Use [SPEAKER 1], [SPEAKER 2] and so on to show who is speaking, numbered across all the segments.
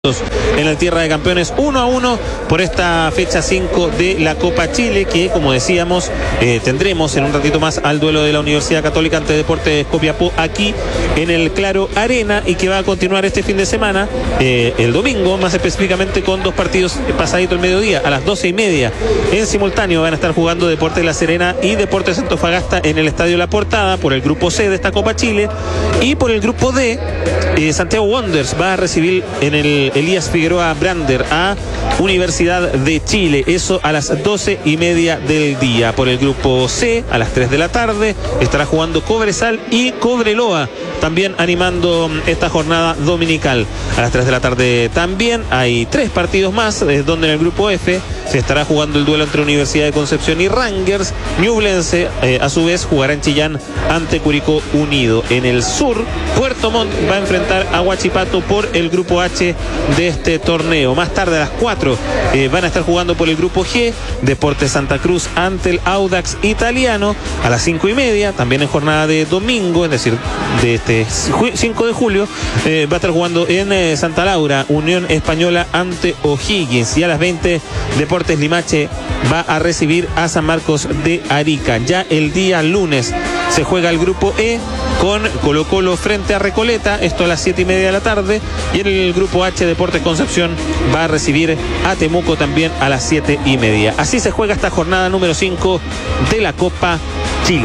[SPEAKER 1] en el Tierra de Campeones 1-1 por esta fecha 5 de la Copa Chile, que como decíamos tendremos en un ratito más al duelo de la Universidad Católica ante Deportes Copiapó aquí en el Claro Arena, y que va a continuar este fin de semana, el domingo más específicamente, con dos partidos pasadito el mediodía a las 12:30 en simultáneo. Van a estar jugando Deportes La Serena y Deportes Antofagasta en el Estadio La Portada por el grupo C de esta Copa Chile, y por el grupo D Santiago Wanderers va a recibir en el Elías Figueroa Brander a Universidad de Chile, eso a las 12:30 del día. Por el grupo C, a las 3 de la tarde, estará jugando Cobresal y Cobreloa, también animando esta jornada dominical. A las 3 de la tarde también hay 3 partidos más, donde en el grupo F se estará jugando el duelo entre Universidad de Concepción y Rangers. Ñublense, a su vez, jugará en Chillán ante Curicó Unido. En el sur, Puerto Montt va a enfrentar a Huachipato por el grupo H de este torneo. Más tarde, a las 4, van a estar jugando por el grupo G, Deportes Santa Cruz ante el Audax Italiano. A las 5:30, también en jornada de domingo, es decir, de este 5 de julio, va a estar jugando en Santa Laura, Unión Española ante O'Higgins. Y a las 20, Deportes Limache va a recibir a San Marcos de Arica. Ya el día lunes se juega el grupo E con Colo Colo frente a Recoleta, esto a las 7:30 de la tarde, y en el grupo H, Deportes Concepción va a recibir a Temuco también a las 7:30. Así se juega esta jornada número 5 de la Copa Chile.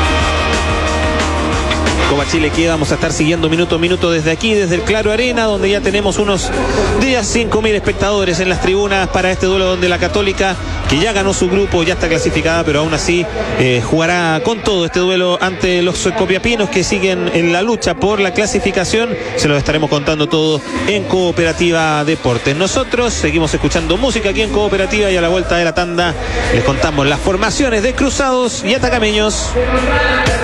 [SPEAKER 1] Copa Chile que vamos a estar siguiendo minuto a minuto desde aquí, desde el Claro Arena, donde ya tenemos unos 5.000 espectadores en las tribunas para este duelo, donde la Católica, que ya ganó su grupo, ya está clasificada, pero aún así jugará con todo este duelo ante los copiapinos, que siguen en la lucha por la clasificación. Se lo estaremos contando todo en Cooperativa Deportes. Nosotros seguimos escuchando música aquí en Cooperativa, y a la vuelta de la tanda les contamos las formaciones de Cruzados y Atacameños.